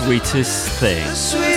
sweetest thing.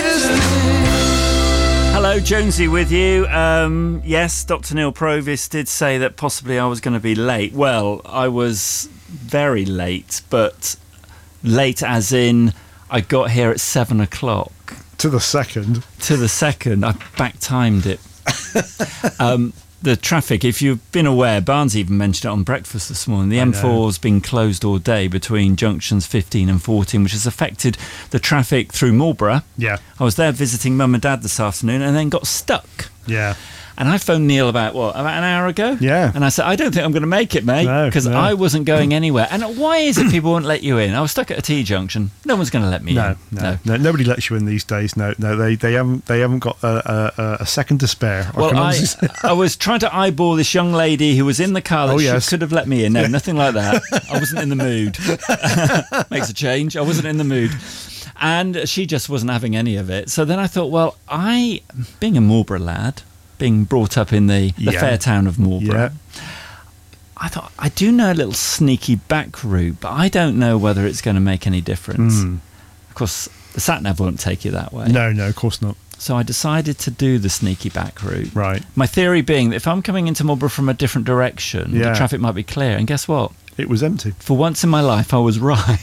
Hello, Jonesy with you. Yes, Dr. Neil Provis did say that possibly I was going to be late. Well, I was very late, but late as in I got here at 7 o'clock. To the second. I back-timed it. The traffic, if you've been aware, Barnes even mentioned it on breakfast this morning, the M4's been closed all day between junctions 15 and 14, which has affected the traffic through Marlborough. Yeah. I was there visiting Mum and Dad this afternoon and then got stuck. Yeah. And I phoned Neil about an hour ago? Yeah. And I said, I don't think I'm going to make it, mate, because I wasn't going anywhere. And why is it people won't let you in? I was stuck at a T-junction. No one's going to let me in. No, nobody lets you in these days. No, they haven't got a second to spare. Well, I was trying to eyeball this young lady who was in the car that she could have let me in. No, nothing like that. I wasn't in the mood. Makes a change. I wasn't in the mood. And she just wasn't having any of it. So then I thought, well, being a Marlborough lad, being brought up in the fair town of Marlborough, I thought, I do know a little sneaky back route, but I don't know whether it's going to make any difference. Of course, the sat-nav won't take you that way. No, of course not. So I decided to do the sneaky back route. Right. My theory being that if I'm coming into Marlborough from a different direction, the traffic might be clear. And guess what? It was empty. For once in my life, I was right.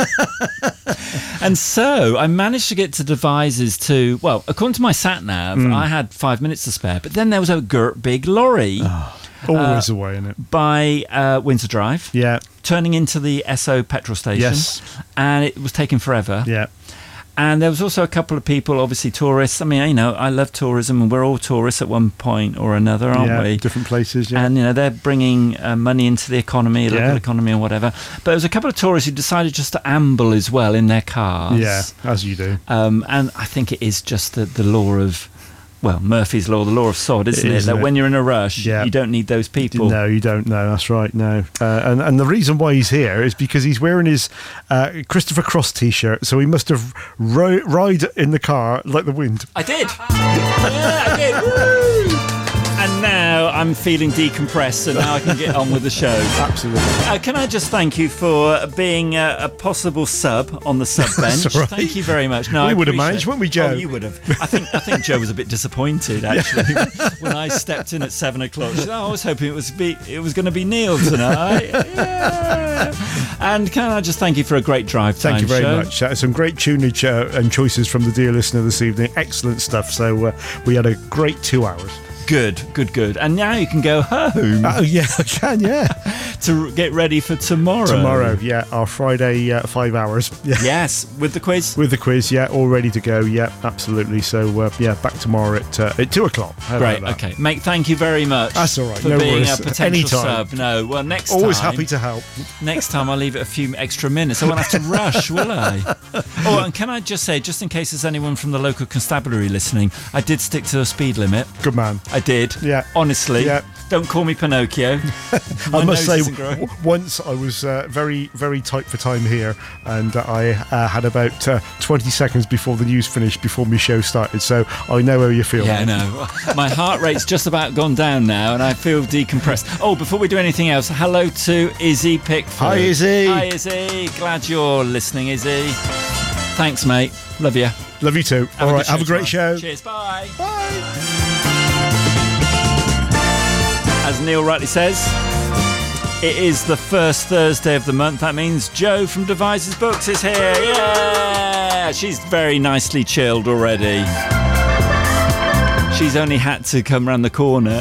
And so I managed to get to Devizes according to my sat-nav, I had 5 minutes to spare. But then there was a big lorry. Always away, isn't it? By Windsor Drive. Yeah. Turning into the Esso petrol station. Yes. And it was taking forever. Yeah. And there was also a couple of people, obviously tourists. I mean, I love tourism, and we're all tourists at one point or another, aren't we? Different places, yeah. And, they're bringing money into the economy, local economy or whatever. But there was a couple of tourists who decided just to amble as well in their cars. Yeah, as you do. And I think it is just the law of... Well, Murphy's Law, the law of sod, isn't it? That when you're in a rush, you don't need those people. No, you don't. No, that's right. No, and the reason why he's here is because he's wearing his Christopher Cross T-shirt. So he must have ride in the car like the wind. I did. I did. Woo! And now I'm feeling decompressed, so now I can get on with the show. Absolutely. Can I just thank you for being a possible sub on the sub bench? That's right. Thank you very much. No, we would have managed, wouldn't we, Joe? Oh, you would have. I think Joe was a bit disappointed actually when I stepped in at 7 o'clock. She said, I was hoping it was going to be Neil tonight. Yeah. And can I just thank you for a great drive time show? Thank you very much. Some great tunage and choices from the dear listener this evening. Excellent stuff. So we had a great 2 hours. Good. And now you can go home. Oh, yeah, I can, yeah. To get ready for tomorrow. Tomorrow, yeah. Our Friday 5 hours. Yeah. Yes, with the quiz? With the quiz, yeah. All ready to go, yeah, absolutely. So, back tomorrow at 2 o'clock. Great, okay. Mate, thank you very much. That's all right. For being a potential Anytime. sub. No, well, next time... Always happy to help. Next time I'll leave it a few extra minutes. I won't have to rush, will I? Oh, and can I just say, just in case there's anyone from the local constabulary listening, I did stick to the speed limit. Good man. I did. Yeah. Honestly. Yeah. Don't call me Pinocchio. I must say, once I was very, very tight for time here, and I had about 20 seconds before the news finished, before my show started, so I know how you feel. Yeah, I know. My heart rate's just about gone down now, and I feel decompressed. Oh, before we do anything else, hello to Izzy Pickford. Hi, Izzy. Hi, Izzy. Glad you're listening, Izzy. Thanks, mate. Love you. Love you too. All right, have a great show. Cheers, bye. Bye. As Neil rightly says, it is the first Thursday of the month. That means Joe from Devizes Books is here. Yeah! She's very nicely chilled already. She's only had to come around the corner.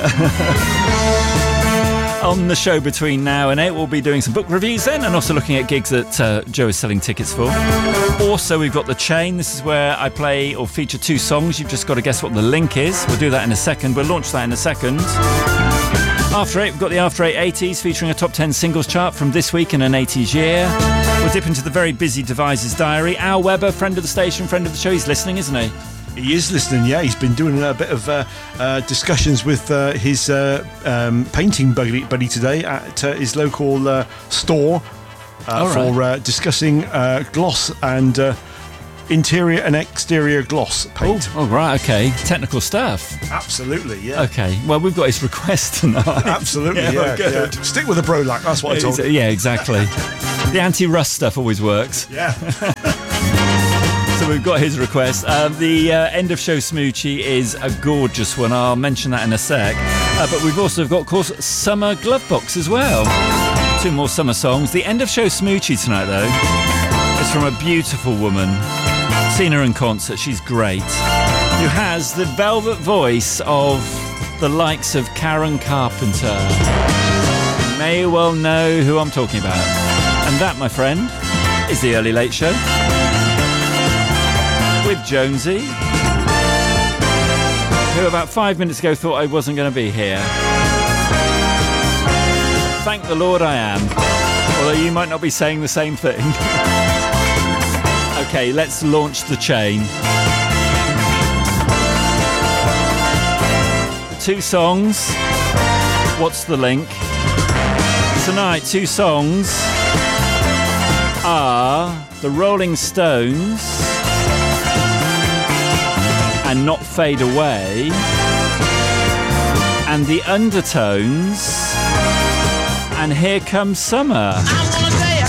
On the show between now and 8, we'll be doing some book reviews then, and also looking at gigs that Joe is selling tickets for. Also, we've got The Chain. This is where I play or feature 2 songs. You've just got to guess what the link is. We'll do that in a second. We'll launch that in a second. After 8, we've got the After 8 80s featuring a top 10 singles chart from this week in an 80s year. We'll dip into the very busy Devizes diary. Al Webber, friend of the station, friend of the show. He's listening, isn't he? He is listening, yeah. He's been doing a bit of discussions with his painting buddy today at his local store for discussing gloss and interior and exterior gloss paint. Oh, right, okay. Technical stuff. Absolutely, yeah. Okay, well, we've got his request tonight. Absolutely, yeah. Stick with the Brolac, that's what I told him. Yeah, exactly. The anti-rust stuff always works. Yeah. So So we've got his request. The end of show smoochie is a gorgeous one. I'll mention that in a sec. But we've also got, of course, Summer Glove Box as well. 2 more summer songs. The end of show smoochie tonight, though, is from a beautiful woman. Seen her in concert. She's great. Who has the velvet voice of the likes of Karen Carpenter. You may well know who I'm talking about. And that, my friend, is the Early Late Show with Jonesy, who about 5 minutes ago thought I wasn't going to be here. Thank the Lord I am, although you might not be saying the same thing. Okay, let's launch the chain. 2 songs. What's the link? Tonight, 2 songs are the Rolling Stones and Not Fade Away, and the Undertones and Here Comes Summer.